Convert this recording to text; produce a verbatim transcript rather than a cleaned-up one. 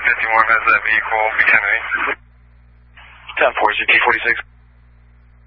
fifty-one, has that vehicle, be ten eight. ten four, Z T forty-six.